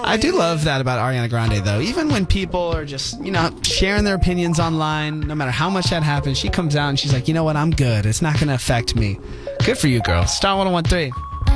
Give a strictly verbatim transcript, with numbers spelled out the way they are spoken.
I do love that about Ariana Grande, though. Even when people are just, you know, sharing their opinions online, no matter how much that happens, she comes out and she's like, you know what, I'm good. It's not going to affect me. Good for you, girl. Star one oh one three.